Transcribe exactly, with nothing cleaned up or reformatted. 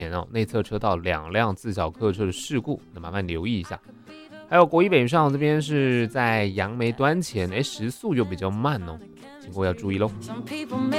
前哦，内侧车道两辆自小客车的事故，那麻烦留意一下。还有国一北上这边是在杨梅端前，哎，时速又比较慢哦，经过要注意喽。